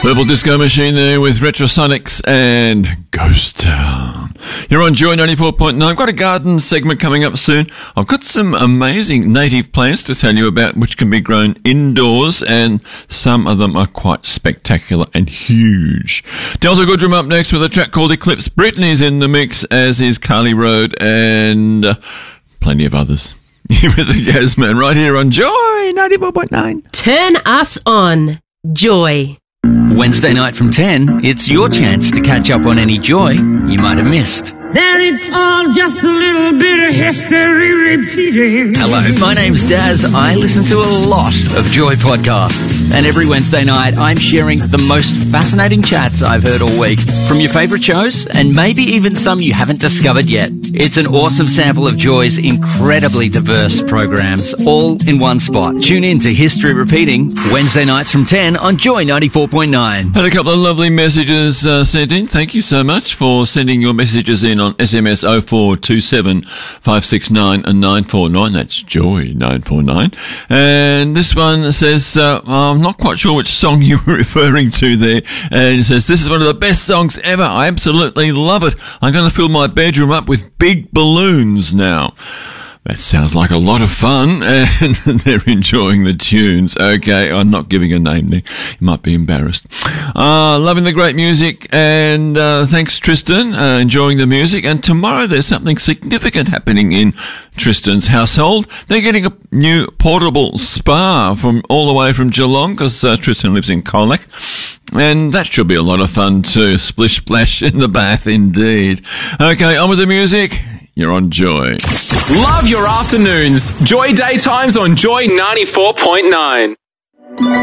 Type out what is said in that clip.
Purple Disco Machine there with Retrosonics and Ghost Town. You're on Joy 94.9. I've got a garden segment coming up soon. I've got some amazing native plants to tell you about which can be grown indoors, and some of them are quite spectacular and huge. Delta Goodrum up next with a track called Eclipse. Brittany's in the mix, as is Carly Road and plenty of others. With the Gazman right here on Joy 94.9. Turn us on. Joy. Wednesday night from 10, it's your chance to catch up on any joy you might have missed. That it's all just a little bit of history repeating. Hello, my name's Daz. I listen to a lot of Joy podcasts. And every Wednesday night, I'm sharing the most fascinating chats I've heard all week from your favourite shows, and maybe even some you haven't discovered yet. It's an awesome sample of Joy's incredibly diverse programs, all in one spot. Tune in to History Repeating, Wednesday nights from 10 on Joy 94.9. Had a couple of lovely messages sent in. Thank you so much for sending your messages in on SMS 0427 569 949. That's Joy 949. And this one says, I'm not quite sure which song you were referring to there. And it says, this is one of the best songs ever. I absolutely love it. I'm going to fill my bedroom up with big balloons now. That sounds like a lot of fun, and they're enjoying the tunes. Okay, I'm not giving a name there. You might be embarrassed. Loving the great music, and thanks, Tristan. Enjoying the music. And tomorrow there's something significant happening in Tristan's household. They're getting a new portable spa from all the way from Geelong, because Tristan lives in Colac. And that should be a lot of fun too. Splish splash in the bath, indeed. Okay, on with the music. You're on Joy. Love your afternoons. Joy Daytimes on Joy 94.9.